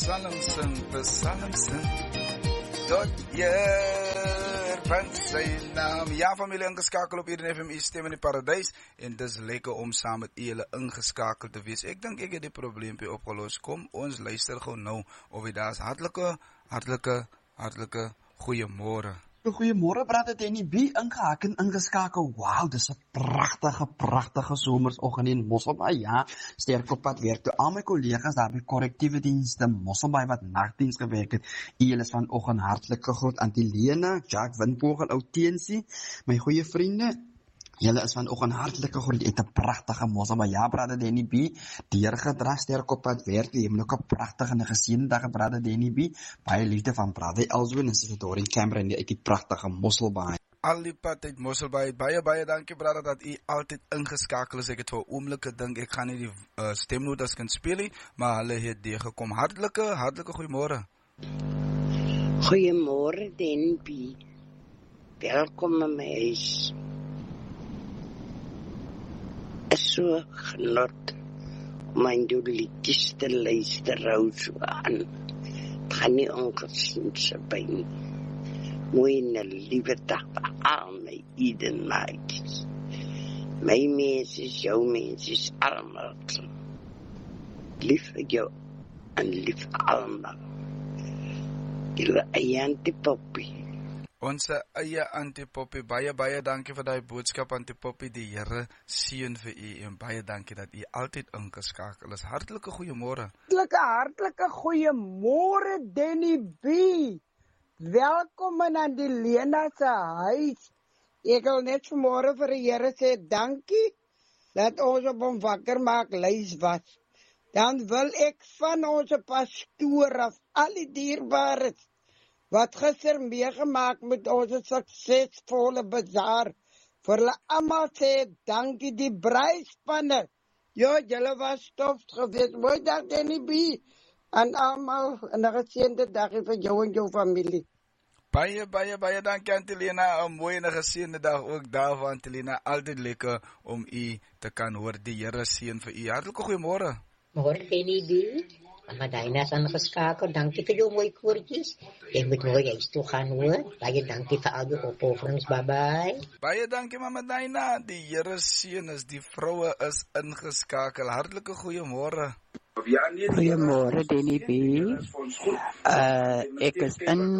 Psalm sing, tot hier van sy naam. Ja, familie, ingeskakel op Eden FM, stem in die paradijs, en dis lekker om saam met julle ingeskakel te wees. Ek dink ek het die probleempie opgelos. Kom, ons luister gou nou, of jy daar is. Hartelike goeiemôre. Goeiemôre, brother Danny B, ingehaak en ingeskakel. Wauw, dis 'n pragtige somersoggend in Mosselbaai. Ja, sterk op pad weer toe al my kollegas daar by korrektiewe dienste Mosselbaai wat nagdiens gewerk het. Julle is vanoggend hartlik gegroet aan Lena, Jacques Winpogel, ou Teensie, my goeie vriende. Julle is vanoggend hartlik gegroet. Het 'n pragtige Mosselbaai. Ja, brother Danny B, deurgedra sterk op pad werk. Jy het ook 'n pragtige en geseënde dag, brother Danny B. Baie liefde van brother Elswin en sy Dorin Cameron uit die pragtige Mosselbaai. Al die pad uit Mosselbaai. Baie dankie, brother, dat u altyd ingeskakel is. Ek het vir 'n oomblik gedink ek gaan nie die stemnotas kan speel nie, maar hulle het deur gekom. Hartlike goeiemôre. Goeiemôre Danny B. Welkom in my huis. Is so genot om aan jou liedjes te luister, hou so aan. Het gaan nie ongesien sy by nie. Mooi en 'n liewe dag vir al my Eden maatjies. My mensies, jou mensies, allemaal. Lief vir jou en lief vir allemaal. Julle eie Antipoppie. Onze eie Antipoppie, baie dankie vir daai boodskap, Antipoppie. Die Here seën vir u en baie dankie dat u altyd ingeskakel is. Hartlike goeiemôre. Hartlike goeiemôre Danny B. Welkom aan die Lena se huis. Ek wil net vanmôre vir die Here sê dankie dat ons op hom wakker maak lys was. Dan wil ek van ons pastoor af al die dierbares wat gister meegemaak met ons suksesvolle bazaar, vir hulle almal sê dankie, die braaispanne. Ja, julle was stof geweest. Mooi dag Danny B. En almal 'n geseënde dag vir jou en jou familie. Baie dankie Antelina. 'n mooi en 'n geseënde dag ook daar van Antelina. Altyd lekker om u te kan hoor. Die Here seën vir u. Hartlike goeiemôre. Môre Danny B. Madina is aangeskakel. Dankie vir jou mooi koortjies. Ek moet mooi huis toe gaan hoor. Baie dankie vir al die opofferings. Bye. Baie dankie Mama Dina. Die Here seën is die vroue is ingeskakel. Hartlike goeiemôre. Goeiemôre Danny B. Ek is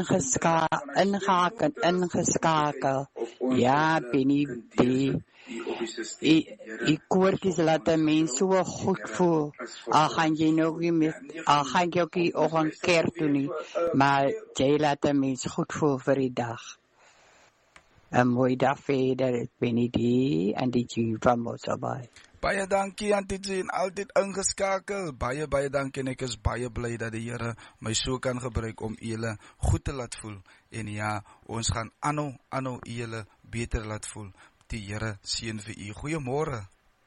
ingeskakel. Ja, Danny B. Die koortjies laat 'n mens so goed voel. Al gaan jy ook een kerk toe nie, maar jy laat 'n mens goed voel vir die dag. 'n mooi dag verder, Danny B. en die Jew van Mosselbaai. Baie dankie Antjie en altyd ingeskakel. Baie dankie en ek is baie bly dat die Here my so kan gebruik om julle goed te laat voel. En ja, ons gaan aanhou julle beter laat voel. Die Here seën vir u. Goeiemôre.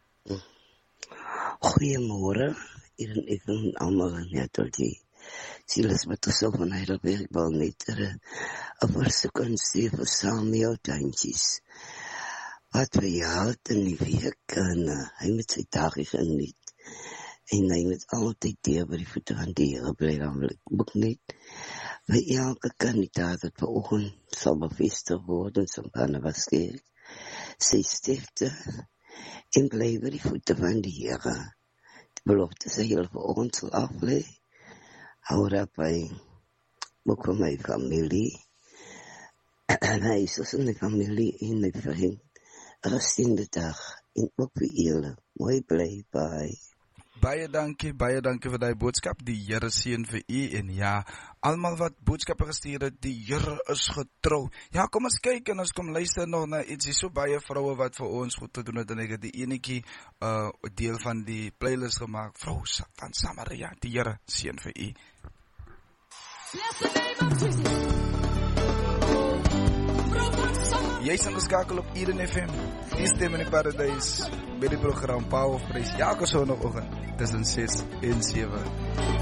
Goeiemôre. Ek en almal net tot die Silas met so van Heidelberg wil net 'n versoek aan sê vir Samuel Tantjies. Wat vir jou in die week en hy met sy dagie geniet. En hy moet altyd deur by die voete van die Here bly, dan wil ek ook net vir elke kandidaat wat vanoggend sal bevestig word en sal gaan waarskynlik sy stifte en bly by die voete van die Here. Die belofte sy heel vir ons sal aflê. Hou daarbij ook vir my familie en hy is ons in die familie en die vriend. Geseënde dag en ook vir julle. Mooi bly, bye. Baie dankie vir daai boodskap. Die Here seën vir u en ja, almal wat boodskappe gestuur het, die Here is getrou. Ja, kom ons kyk en ons kom luister nog na ietsie. So baie vroue wat vir ons goed te doen het en ek het die enetjie deel van die playlist gemaak. Vrou van Samaria, die Here seën vir u. Jy is ingeskakel op Eden FM. Die stem in die paradijs. By die program Power of Praise. Elke sondagoggend tussen 6 en 7.